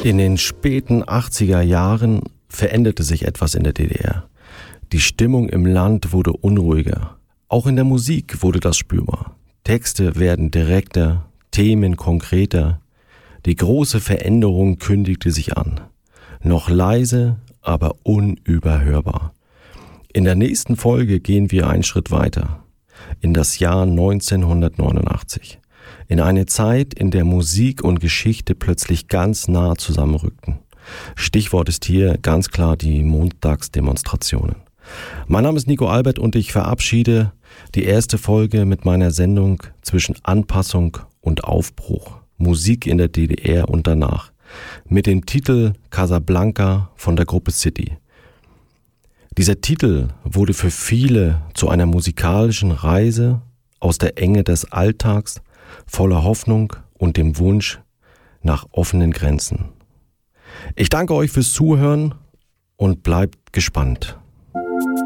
In den späten 80er Jahren veränderte sich etwas in der DDR. Die Stimmung im Land wurde unruhiger. Auch in der Musik wurde das spürbar. Texte werden direkter, Themen konkreter. Die große Veränderung kündigte sich an. Noch leise, aber unüberhörbar. In der nächsten Folge gehen wir einen Schritt weiter. In das Jahr 1989. In eine Zeit, in der Musik und Geschichte plötzlich ganz nah zusammenrückten. Stichwort ist hier ganz klar die Montagsdemonstrationen. Mein Name ist Nico Albert und ich verabschiede die erste Folge mit meiner Sendung zwischen Anpassung und Aufbruch. Musik in der DDR und danach. Mit dem Titel Casablanca von der Gruppe City. Dieser Titel wurde für viele zu einer musikalischen Reise aus der Enge des Alltags, voller Hoffnung und dem Wunsch nach offenen Grenzen. Ich danke euch fürs Zuhören und bleibt gespannt.